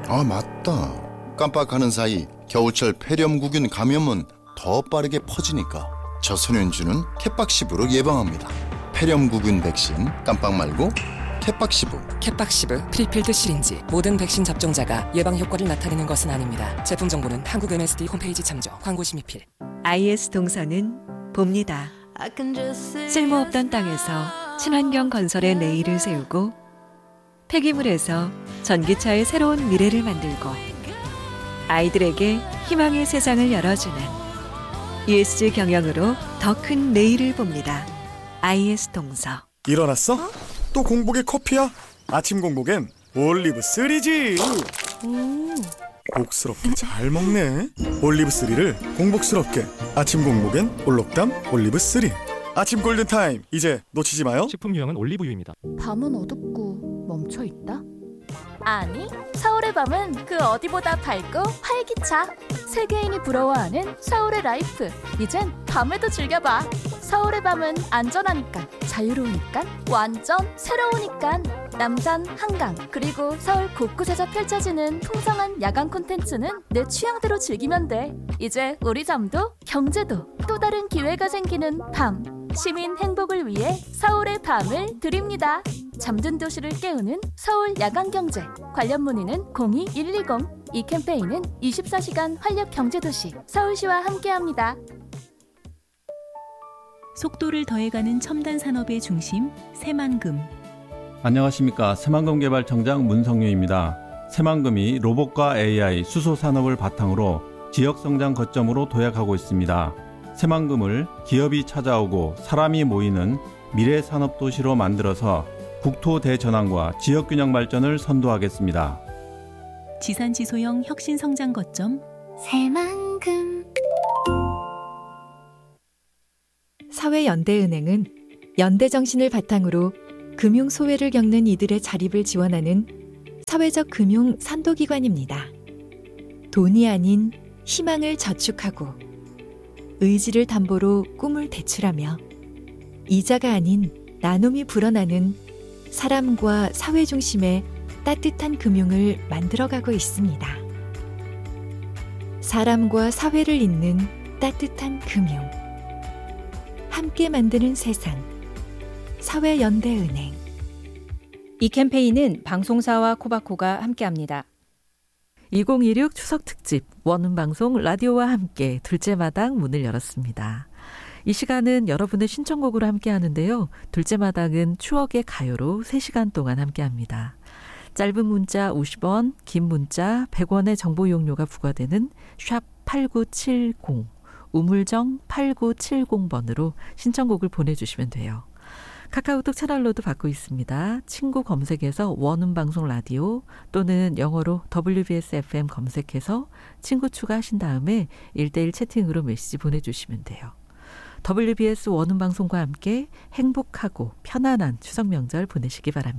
아, 맞다. 깜빡하는 사이 겨우철 폐렴구균 감염은 더 빠르게 퍼지니까 저소년주는 캣박시브로 예방합니다. 폐렴구균 백신 깜빡 말고 캣박시브. 캣박시브 프리필드 시린지. 모든 백신 접종자가 예방 효과를 나타내는 것은 아닙니다. 제품 정보는 한국 MSD 홈페이지 참조. 광고 심의필. IS 동서는 봅니다. 쓸모없던 땅에서 친환경 건설의 내일을 세우고 폐기물에서 전기차의 새로운 미래를 만들고 아이들에게 희망의 세상을 열어주는 ESG 경영으로 더 큰 내일을 봅니다. IS 동서. 일어났어? 또 공복에 커피야? 아침 공복엔 올리브3지. 복스럽게 잘 먹네. 올리브3를 공복스럽게. 아침 공복엔 올록담 올리브3. 아침 골든타임, 이제 놓치지 마요. 식품 유형은 올리브유입니다. 밤은 어둡고 멈춰있다? 아니, 서울의 밤은 그 어디보다 밝고 활기차. 세계인이 부러워하는 서울의 라이프. 이젠 밤에도 즐겨봐. 서울의 밤은 안전하니까, 자유로우니까, 완전 새로우니까. 남산, 한강, 그리고 서울 곳곳에서 펼쳐지는 풍성한 야간 콘텐츠는 내 취향대로 즐기면 돼. 이제 우리 잠도 경제도 또 다른 기회가 생기는 밤. 시민 행복을 위해 서울의 밤을 드립니다. 잠든 도시를 깨우는 서울 야간경제. 관련 문의는 02-120. 이 캠페인은 24시간 활력경제도시 서울시와 함께합니다. 속도를 더해가는 첨단 산업의 중심 새만금. 안녕하십니까. 새만금개발청장 문성유입니다. 새만금이 로봇과 AI, 수소산업을 바탕으로 지역성장 거점으로 도약하고 있습니다. 새만금을 기업이 찾아오고 사람이 모이는 미래산업도시로 만들어서 국토 대전환과 지역균형 발전을 선도하겠습니다. 지산지소형 혁신성장 거점 새만금. 사회연대은행은 연대정신을 바탕으로 금융 소외를 겪는 이들의 자립을 지원하는 사회적 금융 선도기관입니다. 돈이 아닌 희망을 저축하고 의지를 담보로 꿈을 대출하며 이자가 아닌 나눔이 불어나는 사람과 사회 중심의 따뜻한 금융을 만들어가고 있습니다. 사람과 사회를 잇는 따뜻한 금융. 함께 만드는 세상. 사회연대은행. 이 캠페인은 방송사와 코바코가 함께합니다. 2016 추석 특집 원음방송 라디오와 함께 둘째 마당 문을 열었습니다. 이 시간은 여러분의 신청곡으로 함께하는데요. 둘째 마당은 추억의 가요로 3시간 동안 함께합니다. 짧은 문자 50원, 긴 문자 100원의 정보 이용료가 부과되는 샵 8970, 우물정 8970번으로 신청곡을 보내주시면 돼요. 카카오톡 채널로도 받고 있습니다. 친구 검색해서 원음방송 라디오 또는 영어로 WBS FM 검색해서 친구 추가하신 다음에 1대1 채팅으로 메시지 보내주시면 돼요. WBS 원음방송과 함께 행복하고 편안한 추석 명절 보내시기 바랍니다.